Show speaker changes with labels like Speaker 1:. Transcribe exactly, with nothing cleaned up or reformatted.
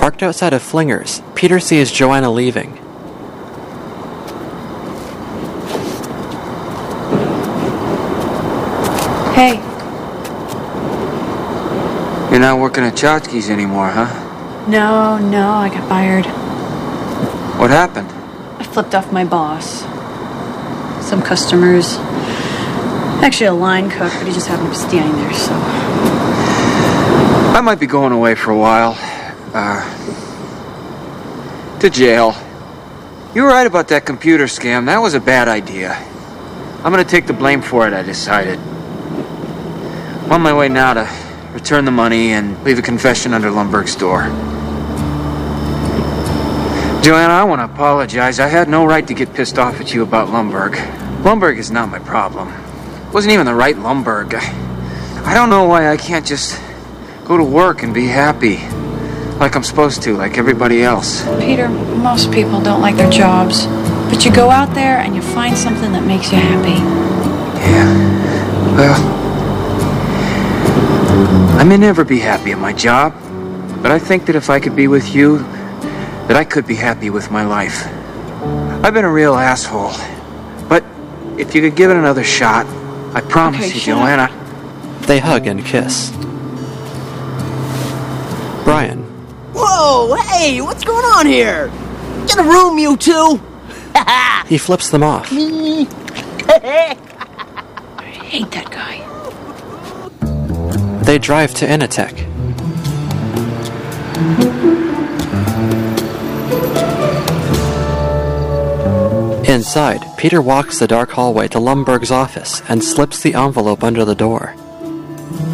Speaker 1: Parked outside of Flingers, Peter sees Joanna leaving.
Speaker 2: Hey.
Speaker 3: You're not working at Chotki's anymore, huh?
Speaker 2: No, no, I got fired.
Speaker 3: What happened?
Speaker 2: I flipped off my boss. Some customers. Actually a line cook, but he just happened to be standing there, so...
Speaker 3: I might be going away for a while. Uh... To jail. You were right about that computer scam. That was a bad idea. I'm gonna take the blame for it, I decided. I'm on my way now to return the money and leave a confession under Lumberg's door. Joanna, I want to apologize. I had no right to get pissed off at you about Lumberg. Lumberg is not my problem. It wasn't even the right Lumberg. I, I don't know why I can't just go to work and be happy. Like I'm supposed to, like everybody else.
Speaker 2: Peter, most people don't like their jobs. But you go out there and you find something that makes you happy.
Speaker 3: Yeah. Well, I may never be happy at my job, but I think that if I could be with you, that I could be happy with my life. I've been a real asshole, but if you could give it another shot, I promise
Speaker 2: okay,
Speaker 3: you,
Speaker 2: shut
Speaker 3: Joanna.
Speaker 2: up.
Speaker 1: They hug and kiss. Brian.
Speaker 4: Whoa, hey, what's going on here? Get a room, you two.
Speaker 1: He flips them off.
Speaker 2: I hate that guy.
Speaker 1: They drive to Initech. Inside, Peter walks the dark hallway to Lumberg's office and slips the envelope under the door.